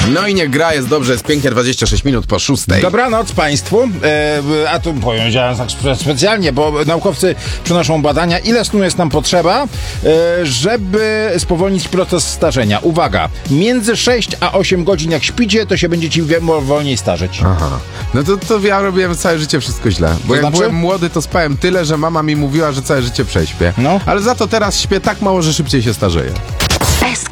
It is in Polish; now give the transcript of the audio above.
No i nie gra, jest dobrze, jest pięknie, 26 minut po 6. Dobranoc Państwu. A tu powiedziałem tak specjalnie, bo naukowcy przenoszą badania, ile snu jest nam potrzeba, żeby spowolnić proces starzenia. Uwaga, między 6 a 8 godzin jak śpicie, to się będziecie wolniej starzeć. Aha. No to ja robiłem całe życie wszystko źle. Bo jak byłem młody, to spałem tyle, że mama mi mówiła, że całe życie prześpię. No. Ale za to teraz śpię tak mało, że szybciej się starzeję.